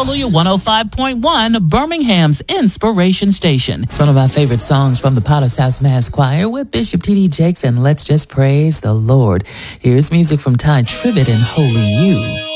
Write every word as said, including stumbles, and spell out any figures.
Hallelujah one oh five point one, Birmingham's Inspiration Station. It's one of my favorite songs from the Potter's House Mass Choir with Bishop T D Jakes, and let's just praise the Lord. Here's music from Ty Tribbett and Holy You.